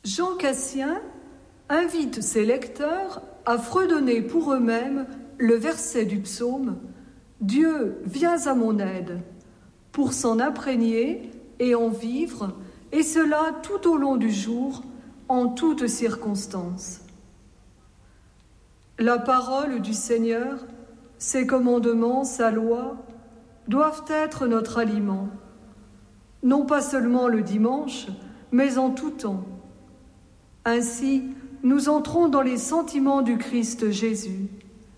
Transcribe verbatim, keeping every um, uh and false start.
Jean Cassien invite ses lecteurs à fredonner pour eux-mêmes le verset du psaume « Dieu, viens à mon aide » pour s'en imprégner et en vivre, et cela tout au long du jour, en toutes circonstances. La parole du Seigneur, ses commandements, sa loi, doivent être notre aliment, non pas seulement le dimanche, mais en tout temps. Ainsi, nous entrons dans les sentiments du Christ Jésus.